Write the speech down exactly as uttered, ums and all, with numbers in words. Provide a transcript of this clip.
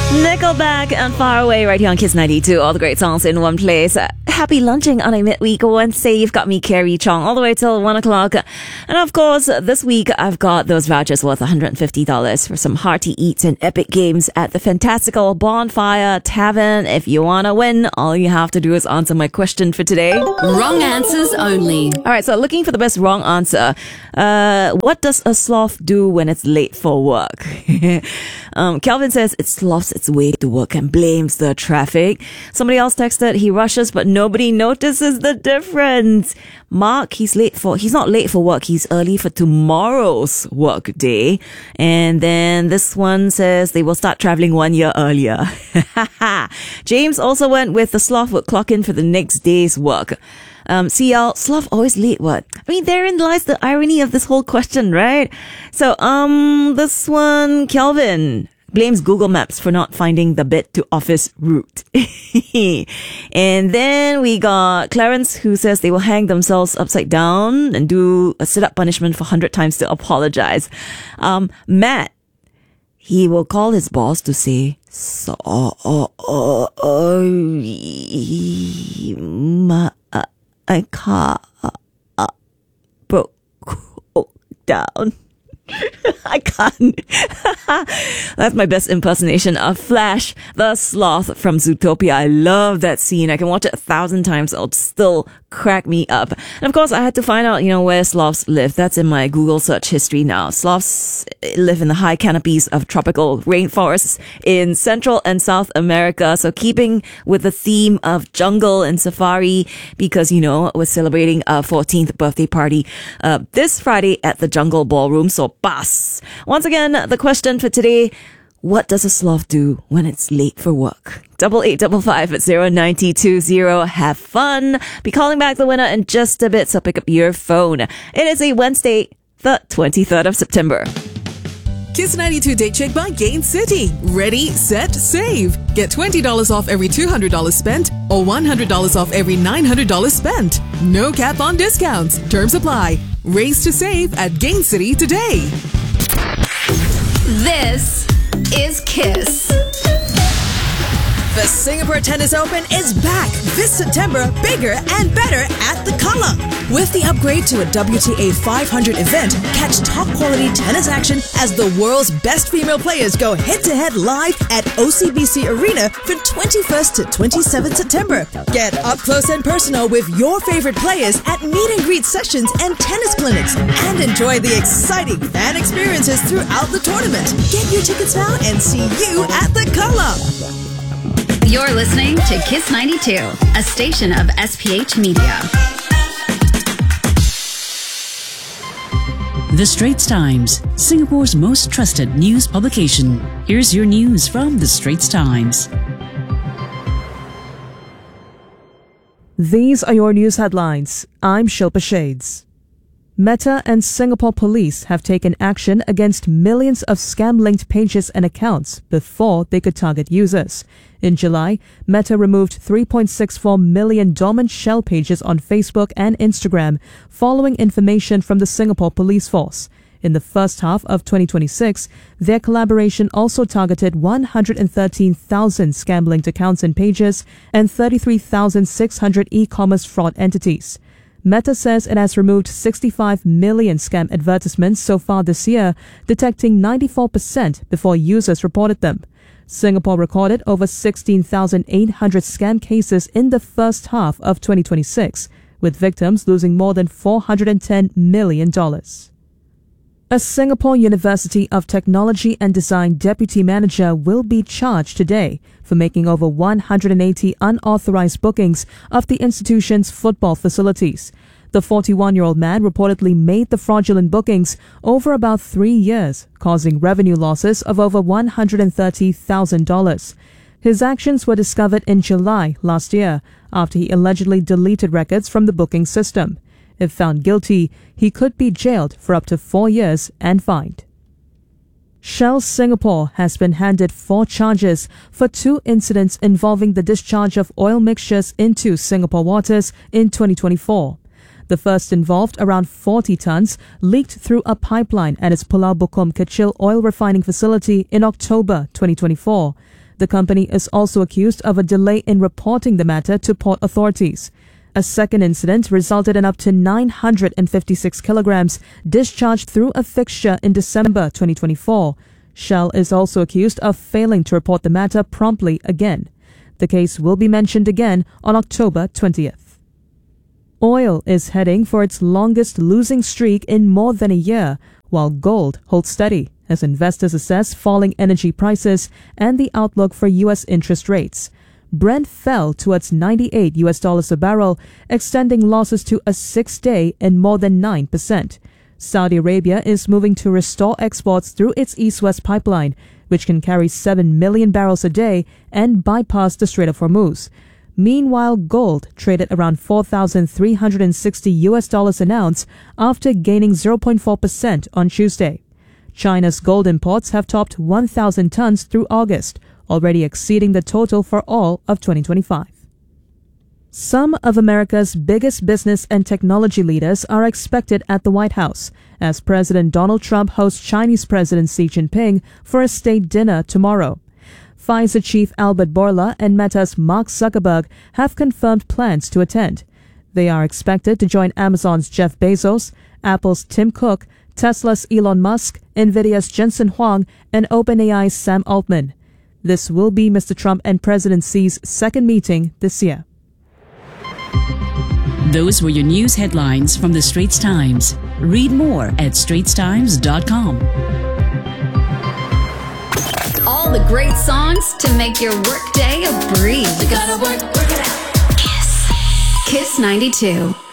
Nickelback and Far Away right here on Kiss ninety-two. All the great songs in one place. Uh, happy lunching on a midweek Wednesday. You've got me, Carrie Chong, all the way till one o'clock. And of course, this week I've got those vouchers worth one hundred fifty dollars for some hearty eats and epic games at the fantastical Bonfire Tavern. If you want to win, all you have to do is answer my question for today. Wrong answers only. All right, so looking for the best wrong answer. Uh, what does a sloth do when it's late for work? um, Kelvin says it sloths its way to work and blames the traffic. Somebody else texted, he rushes but nobody notices the difference. Mark, he's late for, he's not late for work, he's early for tomorrow's work day. And then this one says they will start traveling one year earlier. James also went with the sloth would clock in for the next day's work. Um, C L, sloth always late, what? I mean, therein lies the irony of this whole question, right? So, um, this one, Kelvin blames Google Maps for not finding the bed to office route. And then we got Clarence, who says they will hang themselves upside down and do a sit-up punishment for one hundred times to apologize. Um, Matt, he will call his boss to say, so, oh, oh, oh, my, I car uh, broke down. I can't. That's my best impersonation of Flash, the sloth from Zootopia. I love that scene. I can watch it a thousand times. It'll still crack me up. And of course, I had to find out, you know, where sloths live. That's in my Google search history now. Sloths live in the high canopies of tropical rainforests in Central and South America. So keeping with the theme of jungle and safari, because, you know, we're celebrating a fourteenth birthday party uh, this Friday at the Jungle Ballroom. So pass. Once again, the question for today, what does a sloth do when it's late for work? Double eight double five at zero ninety two zero. Have fun. Be calling back the winner in just a bit, so pick up your phone. It is a Wednesday, the twenty-third of September. Kiss ninety-two Date Check by Gain City. Ready, set, save. Get twenty dollars off every two hundred dollars spent or one hundred dollars off every nine hundred dollars spent. No cap on discounts. Terms apply. Race to save at Gain City today. This is Kiss. The Singapore Tennis Open is back this September, bigger and better at The Colour. With the upgrade to a W T A five hundred event, catch top quality tennis action as the world's best female players go head-to-head live at O C B C Arena from twenty-first to twenty-seventh September. Get up close and personal with your favorite players at meet and greet sessions and tennis clinics, and enjoy the exciting fan experiences throughout the tournament. Get your tickets now and see you at The Colour. You're listening to Kiss ninety-two, a station of S P H Media. The Straits Times, Singapore's most trusted news publication. Here's your news from The Straits Times. These are your news headlines. I'm Shilpa Shades. Meta and Singapore police have taken action against millions of scam-linked pages and accounts before they could target users. In July, Meta removed three point six four million dormant shell pages on Facebook and Instagram following information from the Singapore Police Force. In the first half of twenty twenty-six, their collaboration also targeted one hundred thirteen thousand scam-linked accounts and pages and thirty-three thousand six hundred e-commerce fraud entities. Meta says it has removed sixty-five million scam advertisements so far this year, detecting ninety-four percent before users reported them. Singapore recorded over sixteen thousand eight hundred scam cases in the first half of twenty twenty-six, with victims losing more than four hundred ten million dollars. A Singapore University of Technology and Design deputy manager will be charged today for making over one hundred eighty unauthorized bookings of the institution's football facilities. The forty-one-year-old man reportedly made the fraudulent bookings over about three years, causing revenue losses of over one hundred thirty thousand dollars. His actions were discovered in July last year after he allegedly deleted records from the booking system. If found guilty, he could be jailed for up to four years and fined. Shell Singapore has been handed four charges for two incidents involving the discharge of oil mixtures into Singapore waters in twenty twenty-four. The first involved around forty tons leaked through a pipeline at its Pulau Bukom Kecil oil refining facility in October twenty twenty-four. The company is also accused of a delay in reporting the matter to port authorities. A second incident resulted in up to nine hundred fifty-six kilograms discharged through a fixture in December twenty twenty-four. Shell is also accused of failing to report the matter promptly again. The case will be mentioned again on October twentieth. Oil is heading for its longest losing streak in more than a year, while gold holds steady as investors assess falling energy prices and the outlook for U S interest rates. Brent fell towards ninety-eight U S dollars a barrel, extending losses to a six-day and more than nine percent. Saudi Arabia is moving to restore exports through its East-West pipeline, which can carry seven million barrels a day and bypass the Strait of Hormuz. Meanwhile, gold traded around four thousand three hundred sixty U S dollars an ounce after gaining zero point four percent on Tuesday. China's gold imports have topped one thousand tons through August, already exceeding the total for all of twenty twenty-five. Some of America's biggest business and technology leaders are expected at the White House as President Donald Trump hosts Chinese President Xi Jinping for a state dinner tomorrow. Pfizer chief Albert Bourla and Meta's Mark Zuckerberg have confirmed plans to attend. They are expected to join Amazon's Jeff Bezos, Apple's Tim Cook, Tesla's Elon Musk, Nvidia's Jensen Huang, and OpenAI's Sam Altman. This will be Mister Trump and President Xi's second meeting this year. Those were your news headlines from the Straits Times. Read more at straits times dot com. All the great songs to make your workday a breeze. You gotta work, work it out. Kiss. Kiss ninety-two.